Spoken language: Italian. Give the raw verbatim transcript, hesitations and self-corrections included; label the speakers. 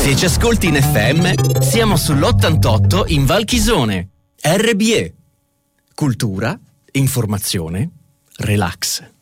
Speaker 1: Se ci ascolti in F M, siamo sull'ottantotto in Valchisone. R B E. Cultura, informazione, relax.